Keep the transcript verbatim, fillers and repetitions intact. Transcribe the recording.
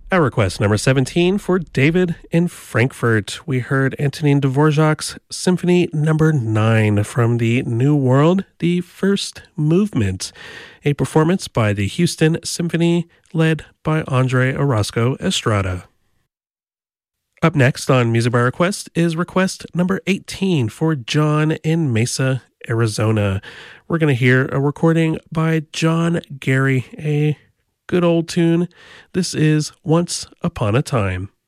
Our request number seventeen for David in Frankfurt. We heard Antonin Dvorak's Symphony number nine from the New World, the first movement, a performance by the Houston Symphony led by Andre Orozco Estrada. Up next on Music by Request is request number eighteen for John in Mesa, Arizona. We're going to hear a recording by John Gary, a good old tune. This is Once Upon a Time.